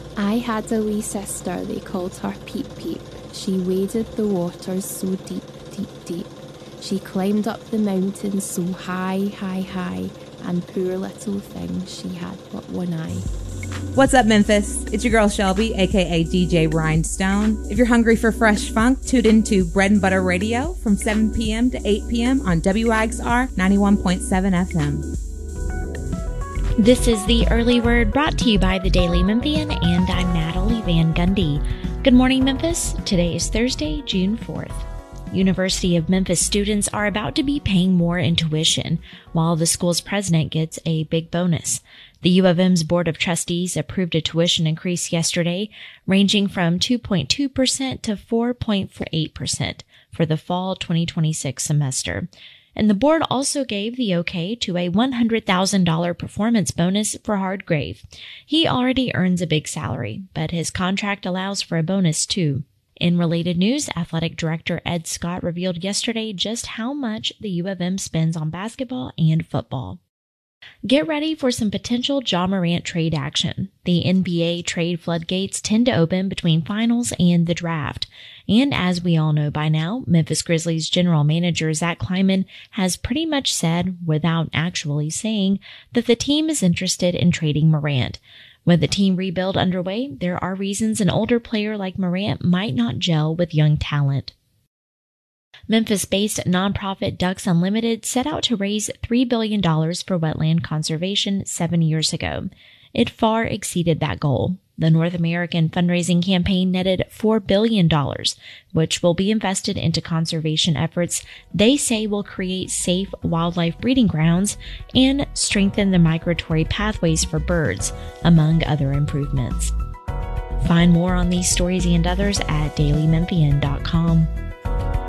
I had a wee sister, they called her Peep Peep. She waded the waters so deep, deep, deep. She climbed up the mountains so high, high, high, and poor little thing, she had but one eye. What's up, Memphis? It's your girl Shelby, aka DJ Rhinestone. If you're hungry for fresh funk, tune into Bread and Butter Radio from 7 p.m. to 8 p.m. on WIXR 91.7 FM. This is the Early Word brought to you by the Daily Memphian, and I'm Natalie Van Gundy. Good morning, Memphis. Today is Thursday, June 4th. University of Memphis students are about to be paying more in tuition, while the school's president gets a big bonus. The U of M's Board of Trustees approved a tuition increase yesterday, ranging from 2.2% to 4.8% for the fall 2026 semester. And the board also gave the okay to a $100,000 performance bonus for Hardgrave. He already earns a big salary, but his contract allows for a bonus too. In related news, Athletic Director Ed Scott revealed yesterday just how much the U of M spends on basketball and football. Get ready for some potential Ja Morant trade action. The NBA trade floodgates tend to open between finals and the draft. And as we all know by now, Memphis Grizzlies general manager Zach Kleiman has pretty much said, without actually saying, that the team is interested in trading Morant. With the team rebuild underway, there are reasons an older player like Morant might not gel with young talent. Memphis-based nonprofit Ducks Unlimited set out to raise $3 billion for wetland conservation 7 years ago. It far exceeded that goal. The North American fundraising campaign netted $4 billion, which will be invested into conservation efforts they say will create safe wildlife breeding grounds and strengthen the migratory pathways for birds, among other improvements. Find more on these stories and others at dailymemphian.com.